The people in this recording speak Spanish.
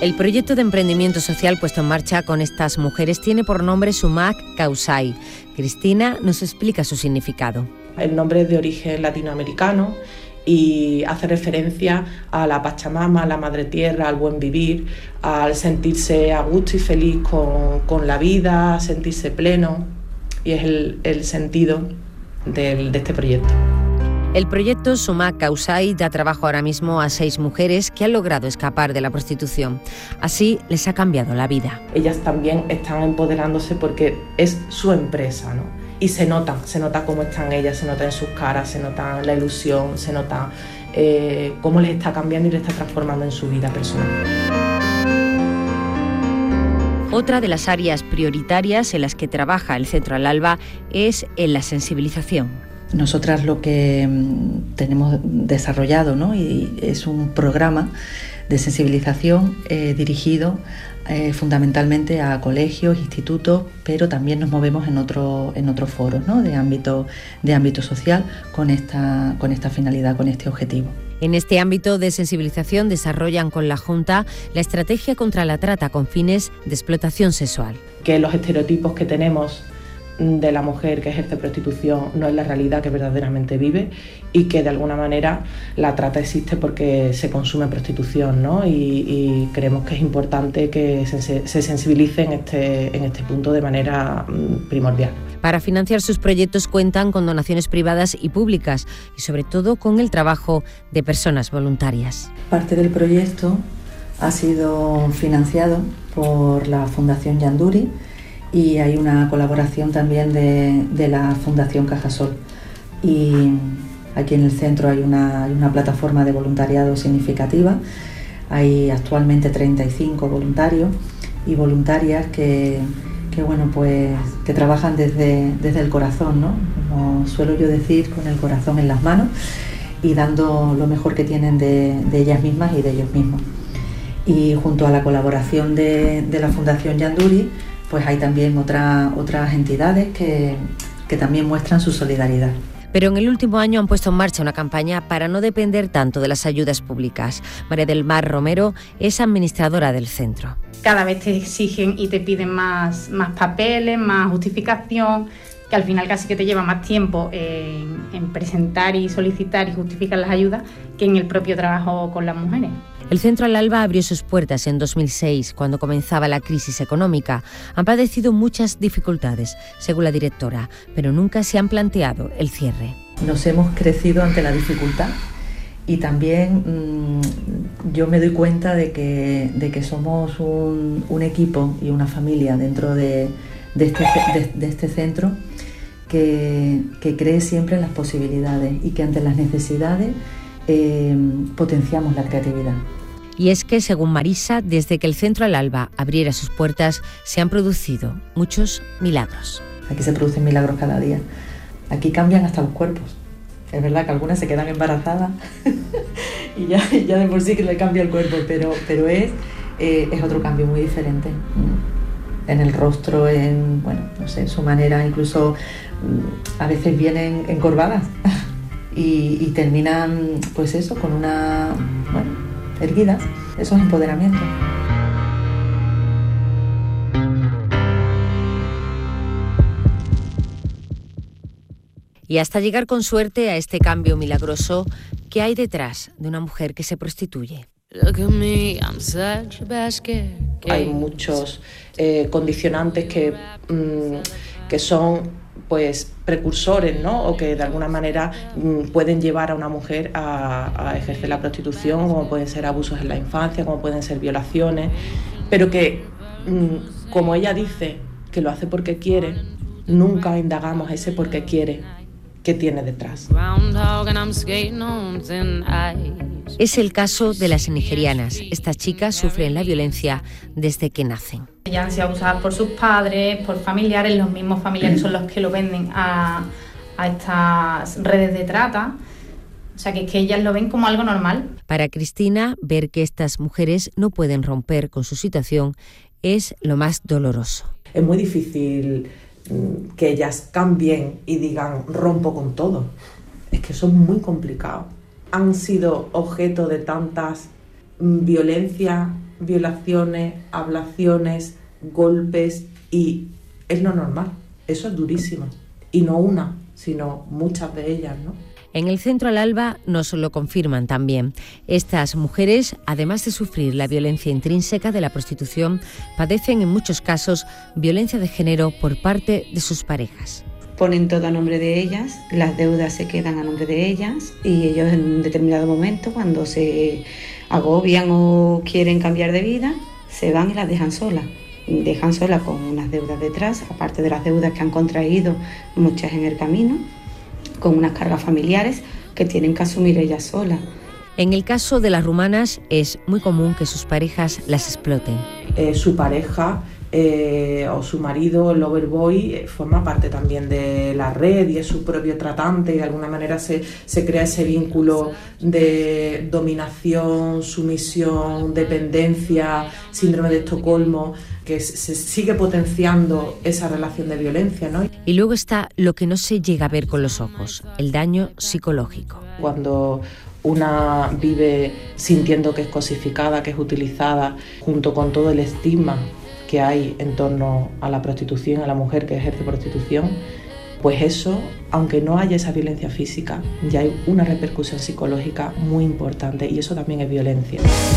El proyecto de emprendimiento social puesto en marcha con estas mujeres tiene por nombre Sumac Causai. Cristina nos explica su significado. El nombre es de origen latinoamericano y hace referencia a la Pachamama, a la Madre Tierra, al buen vivir, al sentirse a gusto y feliz con la vida, sentirse pleno, y es el sentido de este proyecto. El proyecto Sumac Causai da trabajo ahora mismo a 6 mujeres que han logrado escapar de la prostitución. Así les ha cambiado la vida. Ellas también están empoderándose porque es su empresa, ¿no? Y se nota cómo están ellas, se nota en sus caras, se nota la ilusión, se nota cómo les está cambiando y les está transformando en su vida personal. Otra de las áreas prioritarias en las que trabaja el Centro Al Alba es en la sensibilización. Nosotras lo que tenemos desarrollado, ¿no?, y es un programa de sensibilización dirigido fundamentalmente a colegios, institutos, pero también nos movemos en otros foros, ¿no?, de ámbito social con esta finalidad, con este objetivo. En este ámbito de sensibilización desarrollan con la Junta la estrategia contra la trata con fines de explotación sexual. Que los estereotipos que tenemos de la mujer que ejerce prostitución no es la realidad que verdaderamente vive, y que de alguna manera la trata existe porque se consume prostitución, ¿no? Y creemos que es importante que se sensibilice en este punto de manera primordial. Para financiar sus proyectos cuentan con donaciones privadas y públicas y sobre todo con el trabajo de personas voluntarias. Parte del proyecto ha sido financiado por la Fundación Yanduri y hay una colaboración también de la Fundación Cajasol. Y aquí en el centro hay una plataforma de voluntariado significativa. Hay actualmente 35 voluntarios y voluntarias que trabajan desde el corazón, ¿no? Como suelo yo decir, con el corazón en las manos y dando lo mejor que tienen de ellas mismas y de ellos mismos. Y junto a la colaboración de la Fundación Yanduri, pues hay también otras entidades que también muestran su solidaridad. Pero en el último año han puesto en marcha una campaña para no depender tanto de las ayudas públicas. María del Mar Romero es administradora del centro. Cada vez te exigen y te piden más papeles, más justificación, que al final casi que te lleva más tiempo en presentar y solicitar y justificar las ayudas que en el propio trabajo con las mujeres. El Centro Al Alba abrió sus puertas en 2006, cuando comenzaba la crisis económica. Han padecido muchas dificultades, según la directora, pero nunca se han planteado el cierre. Nos hemos crecido ante la dificultad y también yo me doy cuenta de que somos un equipo y una familia dentro de este centro que cree siempre en las posibilidades y que ante las necesidades potenciamos la creatividad. Y es que, según Marisa, desde que el Centro Al Alba abriera sus puertas, se han producido muchos milagros. Aquí se producen milagros cada día. Aquí cambian hasta los cuerpos. Es verdad que algunas se quedan embarazadas y ya de por sí que le cambia el cuerpo, pero es otro cambio muy diferente. En el rostro, en su manera, incluso a veces vienen encorvadas y terminan, pues eso, con erguidas. Eso es empoderamiento. Y hasta llegar con suerte a este cambio milagroso, ¿qué hay detrás de una mujer que se prostituye? Hay muchos condicionantes que son pues precursores, ¿no? O que de alguna manera pueden llevar a una mujer a ejercer la prostitución, como pueden ser abusos en la infancia, como pueden ser violaciones, pero que, como ella dice, que lo hace porque quiere, nunca indagamos ese porque quiere que tiene detrás. Es el caso de las nigerianas. Estas chicas sufren la violencia desde que nacen. Ellas han sido abusadas por sus padres, por familiares, los mismos familiares son los que lo venden a estas redes de trata. O sea, que ellas lo ven como algo normal. Para Cristina, ver que estas mujeres no pueden romper con su situación es lo más doloroso. Es muy difícil que ellas cambien y digan rompo con todo. Es que eso es muy complicado. Han sido objeto de tantas violencias violaciones, ablaciones, golpes, y es lo normal. Eso es durísimo. Y no una, sino muchas de ellas, ¿no? En el Centro Al Alba nos lo confirman también. Estas mujeres, además de sufrir la violencia intrínseca de la prostitución, padecen en muchos casos violencia de género por parte de sus parejas. Ponen todo a nombre de ellas, las deudas se quedan a nombre de ellas y ellos en un determinado momento, cuando se agobian o quieren cambiar de vida, se van y las dejan solas. Dejan solas con unas deudas detrás, aparte de las deudas que han contraído muchas en el camino, con unas cargas familiares que tienen que asumir ellas solas. En el caso de las rumanas es muy común que sus parejas las exploten. Su pareja o su marido, el loverboy, forma parte también de la red y es su propio tratante, y de alguna manera se crea ese vínculo de dominación, sumisión, dependencia, síndrome de Estocolmo, que se sigue potenciando esa relación de violencia, ¿no? Y luego está lo que no se llega a ver con los ojos, el daño psicológico. Cuando una vive sintiendo que es cosificada, que es utilizada, junto con todo el estigma que hay en torno a la prostitución, a la mujer que ejerce prostitución, pues eso, aunque no haya esa violencia física, ya hay una repercusión psicológica muy importante, y eso también es violencia.